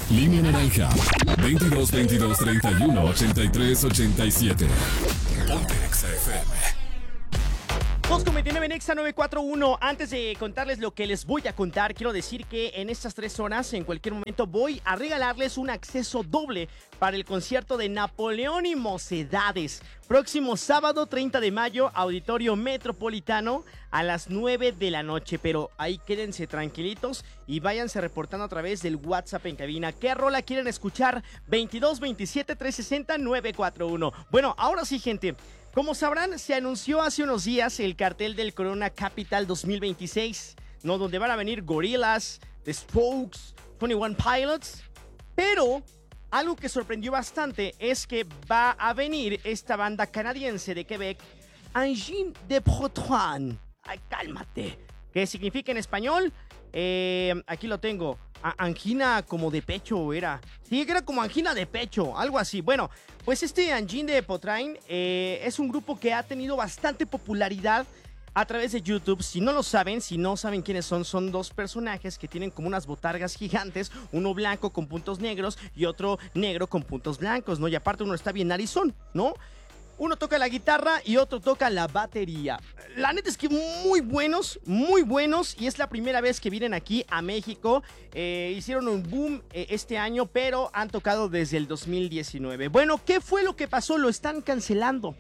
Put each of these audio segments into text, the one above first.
Línea naranja. 22 22 31 83 87. Ponte Exa FM. 2.29 en Exa 941. Antes de contarles lo que les voy a contar, quiero decir que en estas 3 horas, en cualquier momento, voy a regalarles un acceso doble para el concierto de Napoleón y Mocedades. Próximo sábado 30 de mayo, Auditorio Metropolitano a las 9 de la noche. Pero ahí quédense tranquilitos y váyanse reportando a través del WhatsApp en cabina. ¿Qué rola quieren escuchar? 22 27 360 941. Bueno, ahora sí, gente. Como sabrán, se anunció hace unos días el cartel del Corona Capital 2026, ¿no? Donde van a venir Gorillaz, The Strokes, 21 Pilots. Pero algo que sorprendió bastante es que va a venir esta banda canadiense de Quebec, Angine de Protoine. Ay, cálmate. ¿Qué significa en español? Aquí lo tengo. Angina como de pecho era. Sí, era como angina de pecho, algo así. Bueno, pues este Angine de Potrain es un grupo que ha tenido bastante popularidad a través de YouTube. Si no lo saben, si no saben quiénes son 2 personajes que tienen como unas botargas gigantes, uno blanco con puntos negros y otro negro con puntos blancos, ¿no? Y aparte uno está bien narizón, ¿no? Uno toca la guitarra y otro toca la batería. La neta es que muy buenos, y es la primera vez que vienen aquí a México. Hicieron un boom este año, pero han tocado desde el 2019. Bueno, ¿qué fue lo que pasó? Los están cancelando.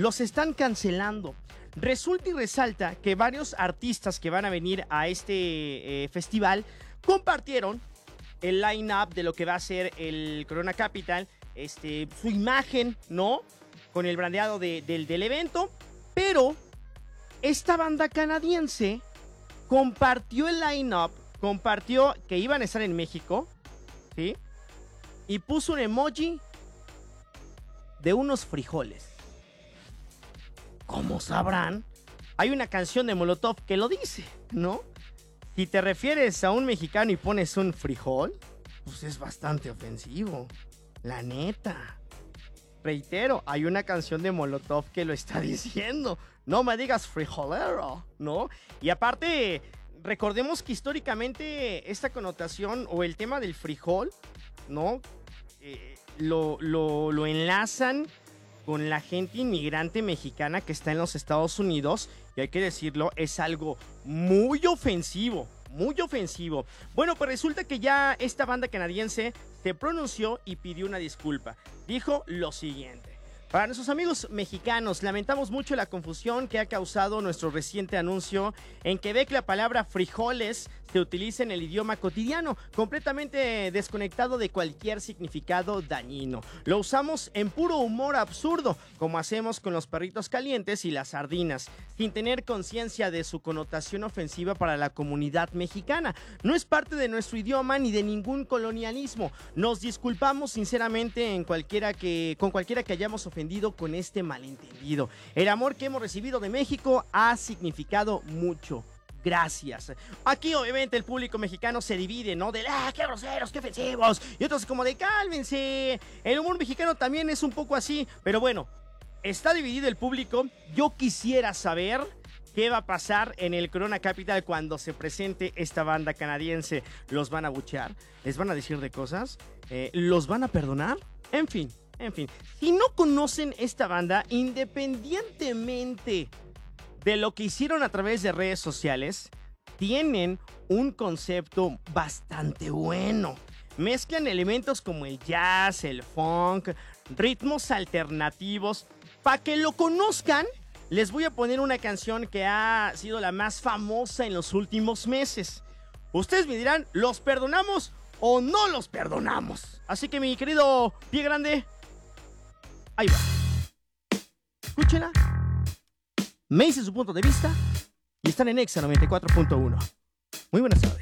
Resulta y resalta que varios artistas que van a venir a este festival compartieron el line-up de lo que va a ser el Corona Capital, su imagen, ¿no? Con el brandeado del evento, pero esta banda canadiense compartió el line-up, compartió que iban a estar en México, ¿sí? Y puso un emoji de unos frijoles. Como sabrán, hay una canción de Molotov que lo dice, ¿no? Si te refieres a un mexicano y pones un frijol, pues es bastante ofensivo, la neta. Reitero, hay una canción de Molotov que lo está diciendo. No me digas frijolero, ¿no? Y aparte, recordemos que históricamente esta connotación o el tema del frijol, ¿no? Lo enlazan con la gente inmigrante mexicana que está en los Estados Unidos. Y hay que decirlo, es algo muy ofensivo. Bueno, pues resulta que ya esta banda canadiense se pronunció y pidió una disculpa. Dijo lo siguiente: para nuestros amigos mexicanos, lamentamos mucho la confusión que ha causado nuestro reciente anuncio. En Quebec la palabra frijoles se utiliza en el idioma cotidiano, completamente desconectado de cualquier significado dañino. Lo usamos en puro humor absurdo, como hacemos con los perritos calientes y las sardinas, sin tener conciencia de su connotación ofensiva para la comunidad mexicana. No es parte de nuestro idioma ni de ningún colonialismo. Nos disculpamos sinceramente con cualquiera que hayamos ofendido con este malentendido. El amor que hemos recibido de México ha significado mucho. Gracias. Aquí obviamente el público mexicano se divide, ¿no? De qué groseros, qué ofensivos. Y otros como de cálmense. El humor mexicano también es un poco así. Pero bueno, está dividido el público. Yo quisiera saber qué va a pasar en el Corona Capital cuando se presente esta banda canadiense. ¿Los van a abuchear? ¿Les van a decir de cosas? ¿Los van a perdonar? En fin. Si no conocen esta banda, independientemente de lo que hicieron a través de redes sociales, tienen un concepto bastante bueno. Mezclan elementos como el jazz, el funk, ritmos alternativos. Para que lo conozcan, les voy a poner una canción que ha sido la más famosa en los últimos meses. Ustedes me dirán, ¿los perdonamos o no los perdonamos? Así que mi querido Pie Grande, ahí va. Escúchela. Me dice su punto de vista y están en Exa 94.1. Muy buenas tardes.